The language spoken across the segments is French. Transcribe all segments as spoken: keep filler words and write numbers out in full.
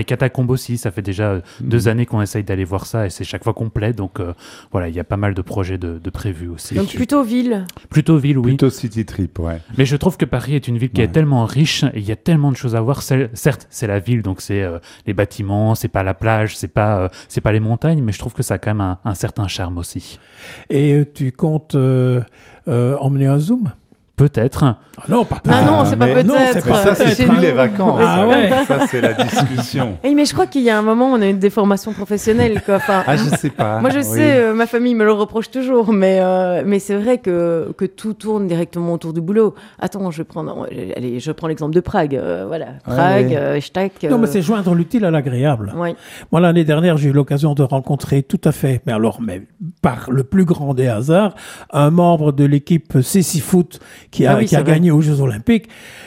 Les catacombes aussi, ça fait déjà mmh. deux années qu'on essaye d'aller voir ça et c'est chaque fois complet. Donc euh, voilà, il y a pas mal de projets de, de prévus aussi. Donc plutôt ville. Plutôt ville, oui. Plutôt city trip, ouais. Mais je trouve que Paris est une ville qui ouais. est tellement riche et il y a tellement de choses à voir. C'est, certes, c'est la ville, donc c'est euh, les bâtiments, c'est pas la plage, c'est pas, euh, c'est pas les montagnes, mais je trouve que ça a quand même un, un certain charme aussi. Et euh, tu comptes euh, euh, emmener un Zoom ? Peut-être. Ah non, pas peut-être. Ah non, c'est pas peut-être. Non, c'est pas ça, c'est plus les vacances. Ah ouais. Ça, c'est la discussion. Hey, mais je crois qu'il y a un moment, on a eu des formations professionnelles, quoi. Enfin, ah, je sais pas. Moi, je oui. sais, euh, ma famille me le reproche toujours, mais, euh, mais c'est vrai que, que tout tourne directement autour du boulot. Attends, je vais prendre, allez, je prends l'exemple de Prague. Euh, voilà, Prague, ouais. euh, Stag. Euh... Non, mais c'est joindre l'utile à l'agréable. Oui. Moi, l'année dernière, j'ai eu l'occasion de rencontrer tout à fait, mais alors, mais par le plus grand des hasards, un membre de l'équipe C six Foot qui a, ah oui, qui a gagné aux Jeux Olympiques.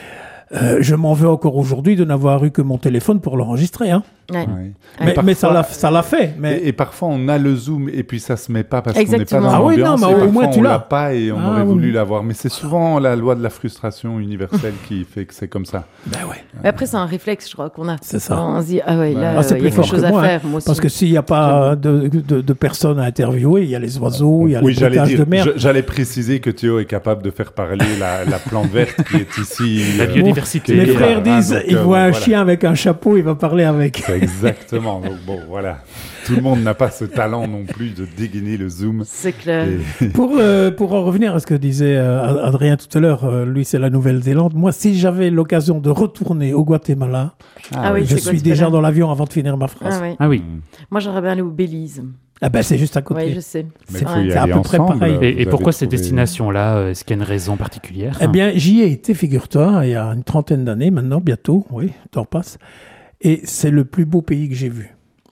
Euh, je m'en veux encore aujourd'hui de n'avoir eu que mon téléphone pour l'enregistrer. Hein. Ouais. Ouais. Mais, parfois, mais ça, l'a, ça l'a fait. Mais... Et, et parfois, on a le zoom et puis ça se met pas parce Exactement. qu'on n'est pas dans ah l'ambiance. Oui, non, mais et au moins tu on l'as. l'a pas et on ah, aurait oui. voulu l'avoir. Mais c'est souvent la loi de la frustration universelle qui fait que c'est comme ça. Ben ouais. Mais après, c'est un réflexe, je crois, qu'on a. C'est ça. On se dit, ah ouais, là, il ah, c'est euh, y a quelque chose moi, à faire. Hein, moi aussi. Parce que s'il n'y a pas de, de, de personnes à interviewer, il y a les oiseaux, il y a oui, les bruitages de mer. Je, j'allais préciser que Théo est capable de faire parler la, la plante verte qui est ici. La biodiversité. Les frères disent, donc, il euh, voit un voilà. chien avec un chapeau, il va parler avec. C'est exactement. Donc bon, voilà. Tout le monde n'a pas ce talent non plus de dégainer le zoom. C'est clair. Et... pour, euh, pour en revenir à ce que disait euh, Adrien tout à l'heure, euh, lui c'est la Nouvelle-Zélande. Moi, si j'avais l'occasion de retourner au Guatemala, ah oui, je suis déjà dans l'avion avant de finir ma phrase. Ah oui. Ah oui. Moi, j'aurais bien aller au Belize. Ah ben c'est juste à côté. Oui, je sais. Mais c'est, faut y c'est aller à peu près ensemble, pareil. Et, et pourquoi ces trouvé... destinations-là ? Est-ce qu'il y a une raison particulière ? Eh bien, j'y ai été, figure-toi, il y a une trentaine d'années maintenant, bientôt, oui, le temps passe. Et c'est le plus beau pays que j'ai vu.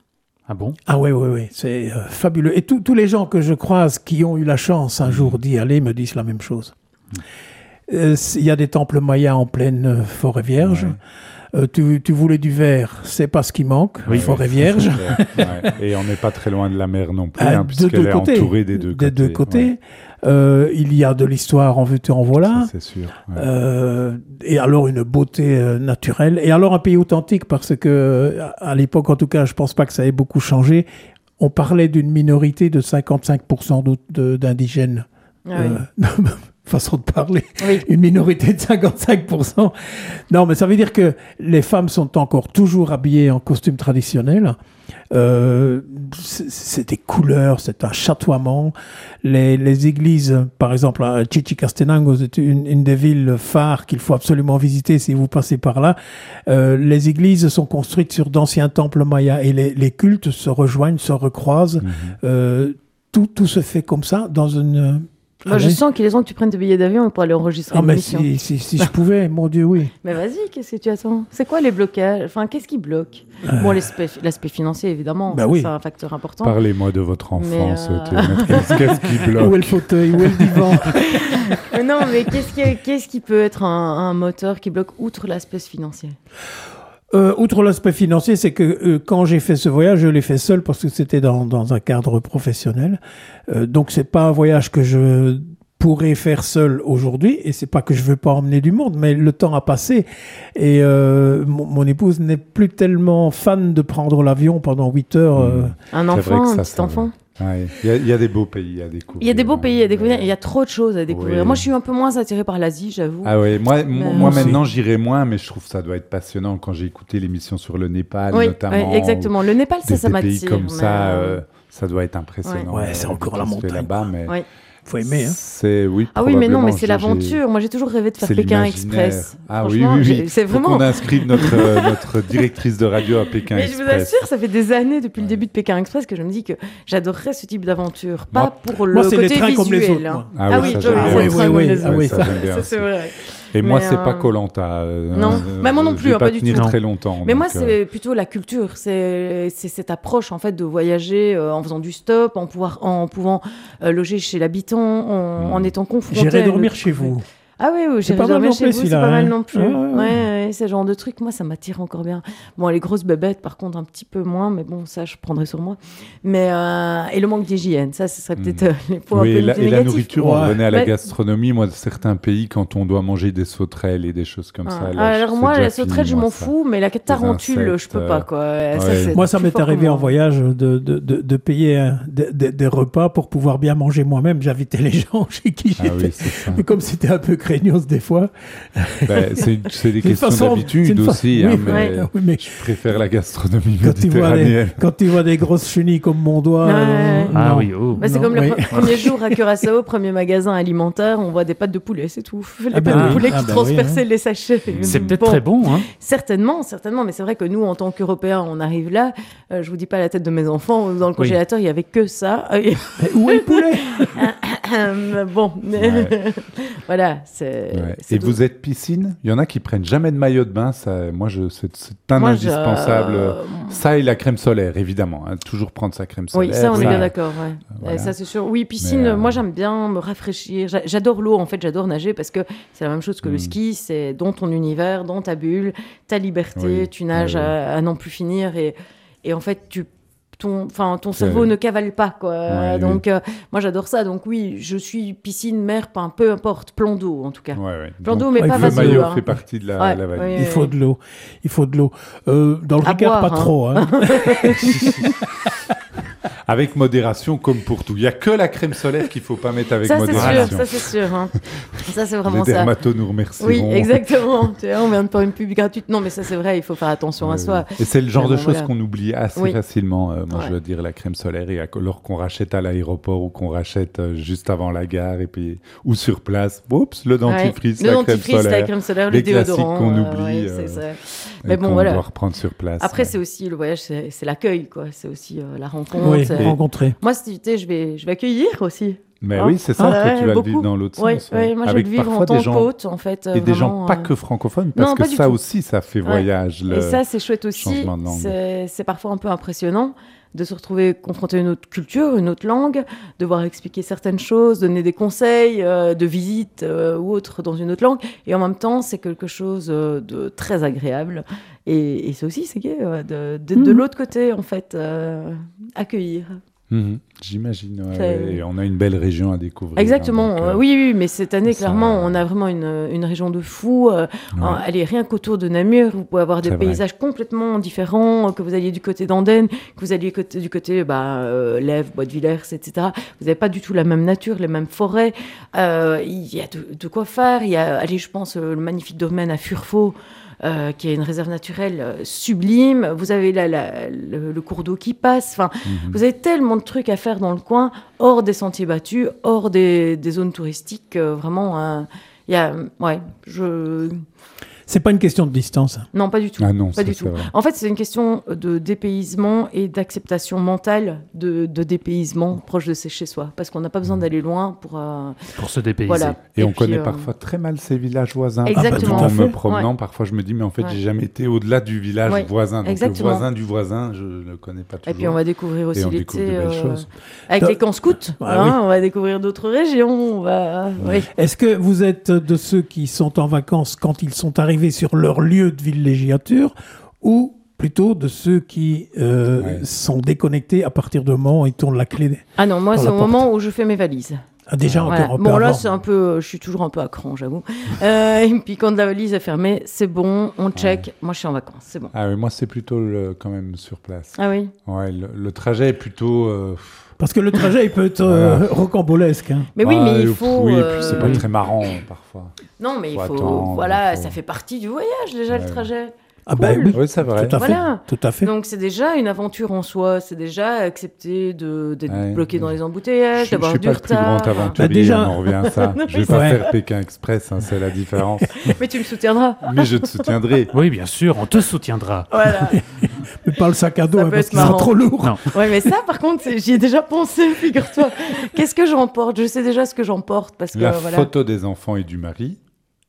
Ah bon ? Ah oui, oui, oui, c'est euh, fabuleux. Et tous les gens que je croise qui ont eu la chance un jour d'y aller me disent la même chose. Il euh, y a des temples mayas en pleine euh, forêt vierge. Ouais. Euh, tu, tu voulais du verre, c'est pas ce qui manque, oui, forêt oui, vierge. Ouais. Et on n'est pas très loin de la mer non plus, ah, hein, puisqu'elle est côtés, entourée des deux des côtés. Deux côtés. Ouais. Euh, il y a de l'histoire en veux-tu, en voilà. Ça, c'est sûr. Ouais. Euh, et alors une beauté euh, naturelle. Et alors un pays authentique, parce que à l'époque, en tout cas, je pense pas que ça ait beaucoup changé. On parlait d'une minorité de cinquante-cinq pour cent de, d'indigènes. Ah oui. euh, façon de parler. Oui. Une minorité de cinquante-cinq pour cent. Non, mais ça veut dire que les femmes sont encore toujours habillées en costume traditionnel. Euh, c'est, c'est des couleurs, c'est un chatoiement. Les, les églises, par exemple, à Chichicastenango, c'est une, une des villes phares qu'il faut absolument visiter si vous passez par là. Euh, les églises sont construites sur d'anciens temples mayas et les, les cultes se rejoignent, se recroisent. Mm-hmm. Euh, tout, tout se fait comme ça dans une... Moi, je sens qu'il est temps que tu prennes tes billets d'avion pour aller enregistrer ah, une mais émission. Si, si, si je pouvais, mon Dieu, oui. Mais vas-y, qu'est-ce que tu attends ? C'est quoi les blocages ? Enfin, qu'est-ce qui bloque ? euh... Bon, l'aspect, l'aspect financier, évidemment, bah ça, oui. c'est un facteur important. Parlez-moi de votre enfance, mais euh... qu'est-ce, qu'est-ce qui bloque ? Où est le fauteuil ? Où est le divan ? Non, mais qu'est-ce qui, qu'est-ce qui peut être un, un moteur qui bloque outre l'aspect financier ? Euh, outre l'aspect financier, c'est que euh, quand j'ai fait ce voyage, je l'ai fait seul parce que c'était dans, dans un cadre professionnel. Euh, donc, c'est pas un voyage que je pourrais faire seul aujourd'hui, et c'est pas que je veux pas emmener du monde, mais le temps a passé et euh, mon, mon épouse n'est plus tellement fan de prendre l'avion pendant huit heures. Euh... Un enfant, un petit enfant. Il ouais. y, y a des beaux pays à découvrir. Il y a des beaux pays à découvrir, il y a trop de choses à découvrir. Oui. Moi, je suis un peu moins attirée par l'Asie, j'avoue. Ah oui, moi, mais moi maintenant, j'irai moins, mais je trouve que ça doit être passionnant quand j'ai écouté l'émission sur le Népal, oui, notamment. Oui, exactement. Le Népal, ça, des, ça des m'attire. Pays comme mais... ça, euh, ça doit être impressionnant. Ouais, c'est encore la montagne. Là-bas, mais... Oui. Faut aimer, hein. C'est, oui, ah oui, mais non, mais c'est l'aventure. Moi, j'ai toujours rêvé de faire c'est Pékin Express. Ah oui, oui, oui. C'est vraiment... Faut qu'on inscrive notre, euh, notre directrice de radio à Pékin mais Express. Mais je vous assure, ça fait des années depuis ouais. le début de Pékin Express que je me dis que j'adorerais ce type d'aventure. Pas moi, pour le moi, c'est côté les trains visuel. Comme les autres, hein. Ah, ah oui, oui, ça, oui, oui, oui, oui, oui, oui, ah oui, ça, ça, ça c'est vrai. Et moi, mais c'est euh... pas Koh-Lanta. Euh, non, euh, bah, moi non plus, hein, pas, pas du tenir tout. très longtemps. Mais donc, moi, c'est euh... plutôt la culture. C'est, c'est cette approche en fait de voyager euh, en faisant du stop, en pouvoir, en pouvant euh, loger chez l'habitant, en, mmh. en étant confronté. J'irai dormir le... chez vous. Ah oui, oui, C'est j'irai pas mal jamais non chez plus, vous, c'est celui-là, pas mal hein. non plus. Ah, Ouais, ouais, ouais. ouais, ce genre de truc, moi, ça m'attire encore bien. Bon, les grosses bébêtes, par contre, un petit peu moins, mais bon, ça, je prendrai sur moi. Mais, euh, et le manque d'hygiène, ça, ce serait peut-être Mm. euh, les points Oui, un peu et la, plus et la négatifs. nourriture, Ouais. on revenait à la Ouais. gastronomie. Moi, de certains pays, quand on doit manger des sauterelles et des choses comme Ah. ça. Là, Alors c'est moi, déjà la sauterelle, fini, je moi, m'en ça. fous, mais la tarentule, insectes, je peux pas, quoi. ouais. c'est Moi, ça plus m'est fort que arrivé moi. en voyage de, de, de, de payer hein, des de, de repas pour pouvoir bien manger moi-même. J'invitais les gens chez qui Ah j'étais. oui, c'est ça. Mais comme c'était un peu craignos des fois. Ben, c'est c'est des c'est une questions façon- c'est d'habitude une fa- aussi. oui, hein, mais ouais. oui, mais je préfère la gastronomie quand tu, vois méditerranéenne. des, quand tu vois des grosses chenilles comme mon doigt. Ouais. euh, Ah non. oui, oh. Bah, c'est Non, comme le oui. pre- premier jour à Curaçao, premier magasin alimentaire, on voit des pâtes de poulet, c'est tout. Les Ah pâtes ben de oui. poulet Ah qui ben transperçaient oui, hein. les sachets. C'est peut-être Bon, très bon, hein. Certainement, certainement, mais c'est vrai que nous, en tant qu'Européens, on arrive là. Euh, je vous dis pas la tête de mes enfants, dans le congélateur, il y avait que ça. Mais où est le poulet? bon, mais Ouais. voilà, c'est. Ouais. c'est Et tout. vous êtes piscine? Il y en a qui prennent jamais de maillot de bain. Ça, moi, je, c'est, c'est un Moi, je- indispensable. euh, Ça et la crème solaire, évidemment. hein. Toujours prendre sa crème solaire. Oui, ça, on est ça- bien d'accord. Ouais. voilà. Euh, Ça, c'est sûr. Oui, piscine, Mais, euh, moi, j'aime bien me rafraîchir. J'a- J'adore l'eau, en fait, j'adore nager parce que c'est la même chose que le Mm. ski. C'est dans ton univers, dans ta bulle, ta liberté. Oui, Tu nages oui, oui. À, à n'en plus finir et, et en fait, tu. Ton, enfin, ton C'est- cerveau ne cavale pas, quoi. Ouais, Donc, euh, moi, j'adore ça. Donc, oui, je suis piscine, mer, peu, peu importe, plan d'eau, en tout cas. Ouais, ouais. Plan d'eau, Donc, mais ouais, pas il le faut vaseux. maillot hein. fait partie de la, Ouais, la valise. oui, Il faut de l'eau. Il faut de l'eau. Euh, dans le À Ricard, boire, pas hein. trop. Hein. Avec modération, comme pour tout. Il n'y a que la crème solaire qu'il ne faut pas mettre avec Ça, c'est modération. sûr, ça, c'est sûr. hein. Ça, c'est Les vraiment ça. dermatos nous remercieront. Oui, exactement. Tu vois, on vient de faire une pub gratuite. Non, mais ça, c'est vrai, il faut faire attention à Ouais, soi. ouais. Et c'est le genre Mais de bon, choses voilà. qu'on oublie assez Oui. facilement. Euh, moi, Ouais. je veux dire la crème solaire, et alors qu'on rachète à l'aéroport ou qu'on rachète euh, juste avant la gare et puis ou sur place. Oups, le dentifrice, Ouais. la Le crème dentifrice, solaire. la crème solaire, le les classiques déodorant. qu'on euh, oublie, ouais, euh, c'est ça. et Mais bon, qu'on voilà. doit reprendre sur place. Après, ouais. c'est aussi le voyage, c'est c'est l'accueil, quoi. C'est aussi euh, la rencontre. Oui, c'est- rencontrer. Moi, cet été, je vais, je vais accueillir aussi. Mais Hein oui, c'est ça, Ah toi, ouais, tu vas le beaucoup. vivre dans l'autre Oui, sens. ouais. moi, je vais Avec le vivre en parfois tant des gens qu'hôte, en fait. euh, et des gens vraiment, pas euh, que francophones, parce non, que pas du ça tout. aussi, ça fait voyage. le- Et ça, c'est chouette aussi. changement de langue. C'est c'est parfois un peu impressionnant de se retrouver confronté à une autre culture, une autre langue, devoir expliquer certaines choses, donner des conseils euh, de visite euh, ou autre dans une autre langue. Et en même temps, c'est quelque chose euh, de très agréable. Et, et c'est aussi, c'est gai, ouais, de, de, de Mhm. l'autre côté, en fait, euh, accueillir. Mhm, J'imagine. ouais, C'est- ouais, et on a une belle région à découvrir. Exactement. hein, donc, euh, euh, oui, oui, mais cette année, ça- clairement, on a vraiment une, une région de fous. euh, ouais. Euh, Allez, rien qu'autour de Namur, vous pouvez avoir des C'est vrai. paysages complètement différents, euh, que vous alliez du côté d'Andenne, que vous alliez côté, du côté bah, euh, Lèves, Bois-de-Villers, et cetera. Vous n'avez pas du tout la même nature, les mêmes forêts. Euh, Il y a de, de quoi faire. Il y a, allez, je pense, euh, le magnifique domaine à Furfaux, euh, qui est une réserve naturelle euh, sublime. Vous avez la, la- le, le cours d'eau qui passe. Enfin, Mhm. vous avez tellement de trucs à faire dans le coin, hors des sentiers battus, hors des, des zones touristiques. euh, vraiment, euh, il y a, ouais, je... C'est pas une question de distance. Non, pas du tout. Ah non, pas ça, du c'est tout. vrai. En fait, c'est une question de dépaysement et d'acceptation mentale de, de dépaysement proche de ses chez soi. Parce qu'on n'a pas besoin d'aller loin pour. euh, Pour se dépayser. voilà. Et, on puis, connaît euh, parfois très mal ses villages voisins. Exactement. En Ah bah, tout à me fait. promenant, Ouais. parfois je me dis, mais en fait, Ouais. j'ai jamais été au-delà du village Ouais, voisin. Donc exactement. le voisin du voisin, je ne le connais pas toujours. Et puis on va découvrir aussi Et on l'été découvre de belles euh, choses. avec Dans- les camps scouts. Ah hein, On va découvrir d'autres régions. On va... oui. Est-ce que vous êtes de ceux qui sont en vacances quand ils sont arrivés sur leur lieu de villégiature ou plutôt de ceux qui euh, Ouais. sont déconnectés à partir du moment où ils tournent la clé Ah non, moi, Dans c'est la au porte. moment où je fais mes valises. ah, déjà Voilà. encore un peu Bon, là, avant. c'est un peu. Je suis toujours un peu à cran, j'avoue. Euh, et puis quand la valise est fermée, c'est bon, on check. Moi, je suis en vacances, c'est bon. Ah oui, moi, c'est plutôt le- quand même sur place. Ah oui. Ouais, le, le trajet est plutôt. euh, Parce que le trajet il peut être euh, rocambolesque. hein. Mais oui, ah, mais il et- faut. Oui, et euh, puis c'est pas très marrant parfois. Non, mais il faut faut. attendre, voilà, faut- ça fait partie du voyage déjà, le Ouais. trajet. Ah ben Cool. oui, Oui, c'est vrai. tout à Voilà. fait. Tout à fait. Donc c'est déjà une aventure en soi, c'est déjà accepter de, d'être Ouais. bloqué dans les Je, embouteillages, je suis d'avoir pas du le plus grand retard. aventurier, Bah, déjà- on en revient à ça. Je vais Oui, pas c'est- faire Pékin Express, hein, c'est la différence. Mais tu me soutiendras. Mais je te soutiendrai. Oui, bien sûr, on te soutiendra. Voilà. Mais pas le sac à dos, Ça hein, peut parce être qu'il sera marrant. trop lourd. Non. Ouais, mais ça, par contre, c'est- j'y ai déjà pensé, figure-toi. Qu'est-ce que j'emporte? Je sais déjà ce que j'emporte parce que La voilà. photo des enfants et du mari.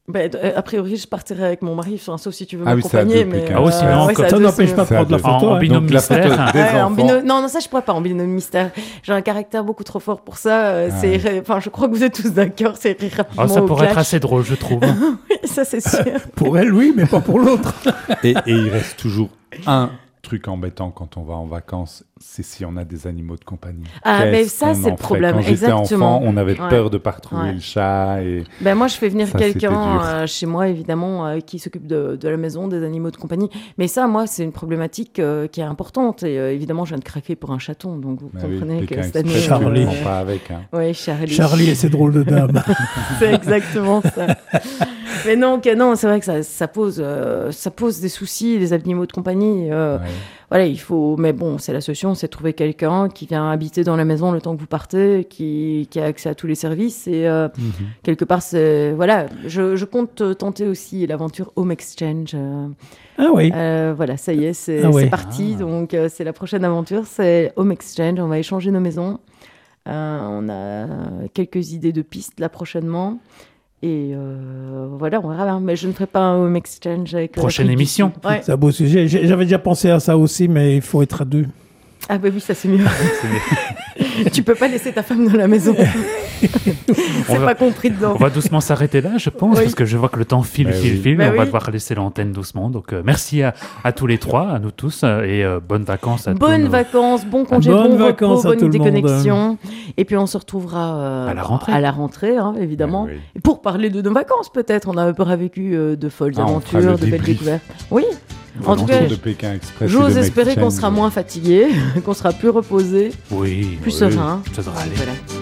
Ben, euh, a priori, je partirai avec mon mari, enfin, sauf si tu veux Ah oui, c'est à m'accompagner. deux, mais, Pékin. Ah oui, sinon, ouais, comme c'est à Ça deux, n'empêche c'est pas de C'est à prendre la deux. photo. En, en hein. binôme Donc, la photo mystère. des Ouais, en enfants. binôme- Non, non, ça, je pourrais pas en binôme mystère. J'ai un caractère beaucoup trop fort pour ça. euh, Ah c'est... ouais. Enfin, je crois que vous êtes tous d'accord, c'est rire rapidement Ah, ça au pourrait être clash. assez drôle, je trouve. Oui, ça, c'est sûr. Pour elle, oui, mais pas pour l'autre. Et, et il reste toujours un truc embêtant quand on va en vacances, c'est si on a des animaux de compagnie. Ah, Qu'est-ce mais ça, qu'on c'est en le fait? problème, Quand j'étais exactement. enfant, on avait Ouais. peur de pas retrouver Ouais. le chat. Et... Ben moi, je fais venir Ça, c'était quelqu'un dur. euh, chez moi, évidemment, euh, qui s'occupe de, de la maison, des animaux de compagnie. Mais ça, moi, c'est une problématique euh, qui est importante. Et euh, évidemment, je viens de craquer pour un chaton, donc vous Bah oui, comprenez Pékin que cette Express, année... tu Charlie. le prends pas avec. Hein. Oui, Charlie. Charlie et ses drôles de dames. C'est exactement ça. Mais non, que, non, c'est vrai que ça, ça pose, euh, ça pose des soucis, les animaux de compagnie. euh, Ouais. Voilà, il faut. Mais bon, c'est la solution, c'est de trouver quelqu'un qui vient habiter dans la maison le temps que vous partez, qui, qui a accès à tous les services. Et euh, Mhm. quelque part, c'est. Voilà, je, je compte tenter aussi l'aventure Home Exchange. euh, Ah oui. euh, voilà, ça y est, c'est Ah ouais. c'est parti. Ah. Donc, euh, c'est la prochaine aventure, c'est Home Exchange. On va échanger nos maisons. Euh, on a quelques idées de pistes là prochainement. Et euh, voilà, on verra bien. Mais je ne ferai pas un Home Exchange avec. Prochaine l'Afrique du émission. Sud. Ouais. C'est un beau sujet. J'ai- J'avais déjà pensé à ça aussi, mais il faut être à deux. Ah, bah oui, ça c'est mieux. Tu peux pas laisser ta femme dans la maison. C'est va- pas compris dedans. On va doucement s'arrêter là, je pense, Oui. parce que je vois que le temps file, Bah file, oui. file. Bah et on va oui. devoir laisser l'antenne doucement. Donc, euh, merci à, à tous les trois, à nous tous, euh, et euh, bonnes vacances à tous. Bonnes nos- vacances, bon congé, Bonnes bon vacances repos, à tout bonne le monde. déconnexion. Et puis on se retrouvera euh, À la rentrée. à la rentrée, hein, évidemment. Ouais, oui. Et pour parler de nos vacances, peut-être. On a pas vécu euh, de folles Ah, on fera aventures, le de belles débrief. découvertes. Oui, Le en tout cas, retour de Pékin Express et j'ose de espérer qu'on Exchange. sera moins fatigué, qu'on sera plus reposé, Oui, plus Oui. serein. ça devrait aller. Voilà.